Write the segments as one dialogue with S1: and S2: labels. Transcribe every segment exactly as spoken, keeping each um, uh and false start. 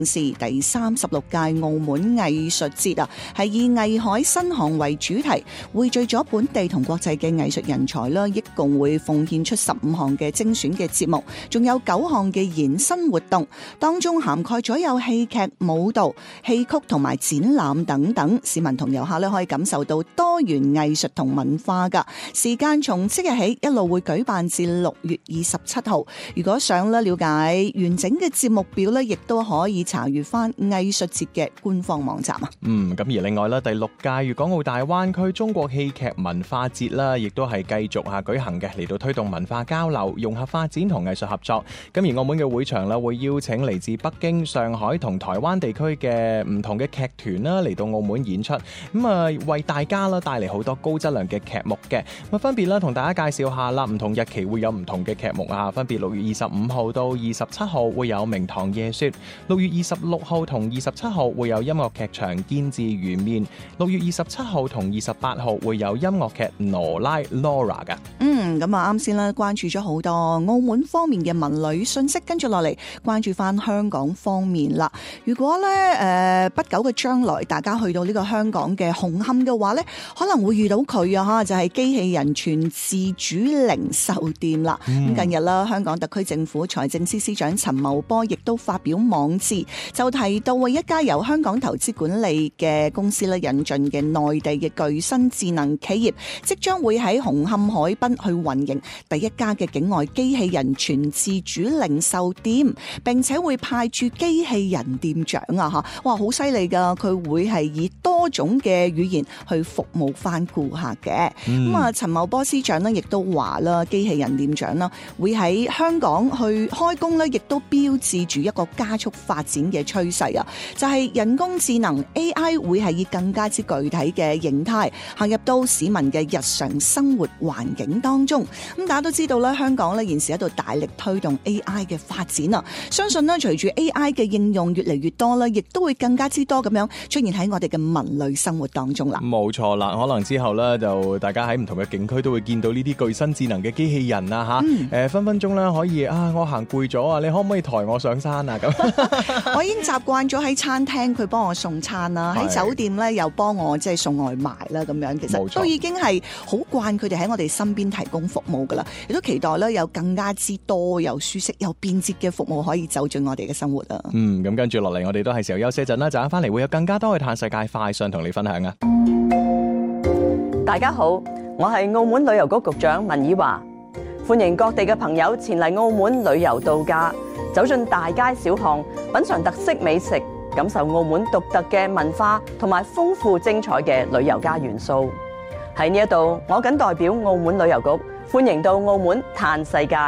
S1: 是第三十六屆澳門藝術節啊，係以藝海新航為主題，匯聚咗本地同國際嘅藝術人才啦，一共會奉獻出十五項嘅精選嘅節目，仲有九項嘅延伸活動，當中涵蓋咗有戲劇、舞蹈、戲曲同埋展覽等等，市民同遊客咧可以感受到多元藝術同文化噶。時間從即日起一路會舉辦至六月二十七號，如果想咧了解完整嘅節目表咧，亦都可以查閱翻藝術節嘅官方網站啊。
S2: 嗯，咁而另外咧，第六屆粵港澳大灣區中國戲劇文化節啦，亦都係繼續下舉行嘅，嚟到推動文化交流、融合發展同藝術合作。咁而澳門嘅會場咧，會邀請嚟自北京、上海同台灣地區嘅唔同嘅劇團啦，嚟到澳門演出，咁啊為大家啦帶嚟好多高質量嘅劇目嘅。咁分別啦同大家介紹下啦，唔同日期會有唔同嘅劇目啊，分別六月二十五號到二十七號會有明堂夜說，六月二十六號同二十七號會有音樂劇場見字如面，六月二十七號同二十八號會有音樂劇羅拉 Laura 噶。
S1: 嗯，咁啊啱先啦，關注咗好多澳門方面嘅文旅信息，跟住落嚟關注翻香港方面啦。如果咧誒、呃、不久嘅將來，大家去到呢個香港嘅紅磡嘅話咧，可能會遇到佢啊嚇，就係、是、機器人全自主零售店啦。咁、嗯、近日啦，香港特區政府財政司司長陳茂波亦都發表網誌，就提到為一家由香港投資管理嘅公司咧引進嘅內地嘅具身智能企業，即將會喺紅磡海濱去運營第一家嘅境外機器人全自主零售店，並且會派駐機器人店長啊嚇，哇好犀利㗎！佢會係以多種嘅語言去服務翻顧客嘅。咁啊、嗯，陳茂波司長呢亦都話啦，機器人店長啦會喺香港去開工呢，亦都標誌住一個加速發展嘅趨勢啊！就係、是、人工智能 A I 會係以更加之具體嘅形態行入到市民嘅日常生活環境當中。咁大家都知道咧，香港咧現時喺度大力推動 A I 嘅發展啊！相信咧隨住 A I 嘅應用越嚟越多啦，亦都會更加之多咁樣出現喺我哋嘅文旅生活當中啦。
S2: 冇錯啦，可能之後咧就大家喺唔同嘅景區都會見到呢啲具身智能嘅機器人啊吓，誒、嗯呃、分分鐘咧可以啊，我行攰咗啊，你可唔可以抬我上山啊？咁
S1: 我已經習慣咗喺餐廳佢幫我送餐啦，喺酒店咧又幫我即係送外賣啦，咁樣其實都已經係好慣佢哋喺我哋身邊提供服務噶啦，亦都期待咧有更加之多又舒適又便捷嘅服務可以走進我哋嘅生活啊！
S2: 嗯，咁跟住落嚟，我哋都係時候休息一陣啦，陣間翻嚟會有更加多嘅嘆世界快訊同你分享啊！
S3: 大家好，我係澳門旅遊局局長文綺華，歡迎各地嘅朋友前嚟澳門旅遊度假，走進大街小巷，品嘗特色美食，感受澳門獨特嘅文化同埋豐富精彩嘅旅遊家元素。喺呢一度，我謹代表澳門旅遊局歡迎到澳門嘆世界。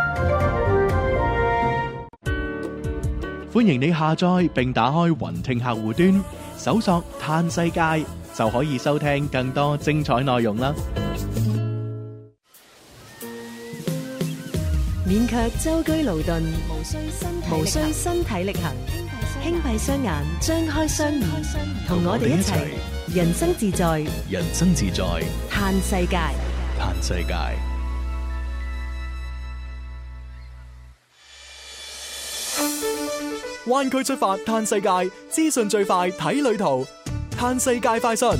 S4: 歡迎你下載並打開雲聽客戶端，搜索嘆世界就可以收聽更多精彩內容啦。
S5: 免卻舟車勞頓，無需身無需身體力行，輕閉雙眼，張開雙耳，同我哋一齊人生自在，
S4: 人生自在，
S5: 嘆世界，
S4: 嘆世界。
S6: 灣區出發嘆世界，資訊最快睇旅途，嘆世界快訊。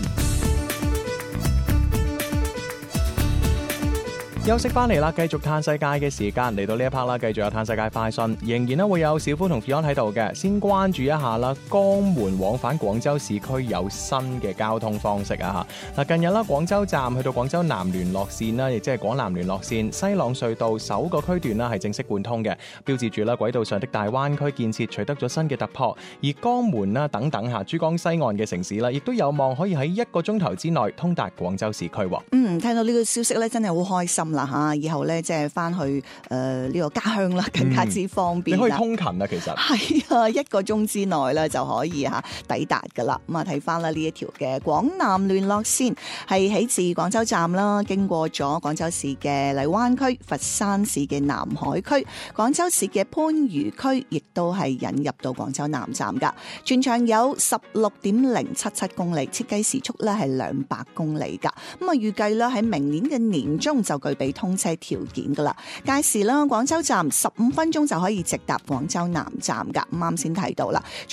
S2: 休息翻嚟啦，繼續嘆世界嘅時間嚟到呢一 part 啦，繼續有嘆世界快訊，仍然咧會有小夫同 Fion 喺度嘅。先關注一下啦，江門往返廣州市區有新嘅交通方式啊嚇。嗱，近日啦，廣州站去到廣州南聯絡線啦，亦即係廣南聯絡線西朗隧道首個區段啦係正式貫通嘅，標誌住啦軌道上的大灣區建設取得咗新嘅突破。而江門啦等等嚇珠江西岸嘅城市啦，亦都有望可以喺一個鐘頭之內通達廣州市區。
S1: 嗯，聽到呢個消息咧，真係好開心。啦嚇，以後咧即係翻去誒呢個家鄉啦，更加之方便。
S2: 嗯、你可以通勤啊，其實
S1: 係啊，一個鐘之內咧就可以嚇抵達噶啦。咁啊睇翻啦呢一條嘅廣南聯絡線係起自廣州站啦，經過咗廣州市嘅荔灣區、佛山市嘅南海區、廣州市嘅番禺區，亦都係引入到廣州南站噶。全長有十六點零七七公里，設計時速咧係兩百公里噶。咁啊預計咧喺明年嘅年中就具備備通車條件噶啦。屆時啦，廣州站十五分鐘就可以直達廣州南站噶。啱啱先提到啦。